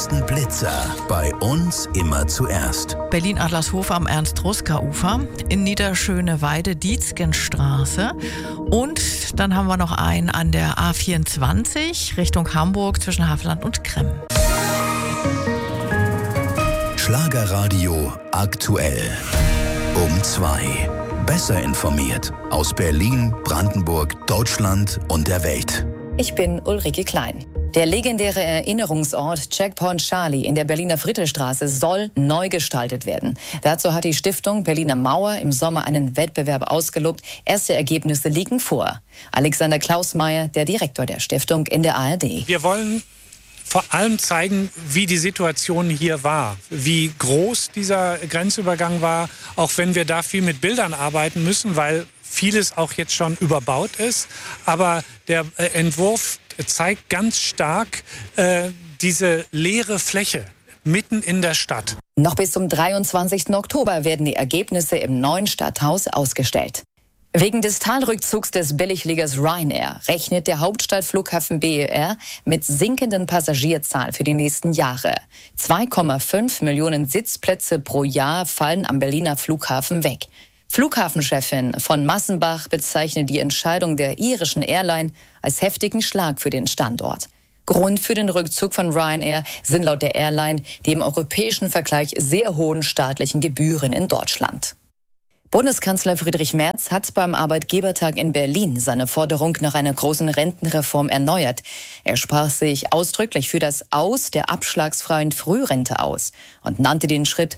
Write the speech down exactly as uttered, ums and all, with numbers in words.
größten Blitzer. Bei uns immer zuerst. Berlin-Adlershof am Ernst-Ruska-Ufer, in Niederschöneweide-Dietzgenstraße. Und dann haben wir noch einen an der A vierundzwanzig Richtung Hamburg zwischen Havelland und Kremm. Schlagerradio aktuell. Um zwei. Besser informiert aus Berlin, Brandenburg, Deutschland und der Welt. Ich bin Ulrike Klein. Der legendäre Erinnerungsort Checkpoint Charlie in der Berliner Friedrichstraße soll neu gestaltet werden. Dazu hat die Stiftung Berliner Mauer im Sommer einen Wettbewerb ausgelobt. Erste Ergebnisse liegen vor. Alexander Klausmeier, der Direktor der Stiftung, in der A R D. Wir wollen vor allem zeigen, wie die Situation hier war, wie groß dieser Grenzübergang war, auch wenn wir da viel mit Bildern arbeiten müssen, weil vieles auch jetzt schon überbaut ist. Aber der äh, Entwurf zeigt ganz stark äh, diese leere Fläche mitten in der Stadt. Noch bis zum dreiundzwanzigsten Oktober werden die Ergebnisse im neuen Stadthaus ausgestellt. Wegen des Talrückzugs des Billigfliegers Ryanair rechnet der Hauptstadtflughafen B E R mit sinkenden Passagierzahlen für die nächsten Jahre. zwei Komma fünf Millionen Sitzplätze pro Jahr fallen am Berliner Flughafen weg. Flughafenchefin von Massenbach bezeichnet die Entscheidung der irischen Airline als heftigen Schlag für den Standort. Grund für den Rückzug von Ryanair sind laut der Airline die im europäischen Vergleich sehr hohen staatlichen Gebühren in Deutschland. Bundeskanzler Friedrich Merz hat beim Arbeitgebertag in Berlin seine Forderung nach einer großen Rentenreform erneuert. Er sprach sich ausdrücklich für das Aus der abschlagsfreien Frührente aus und nannte den Schritt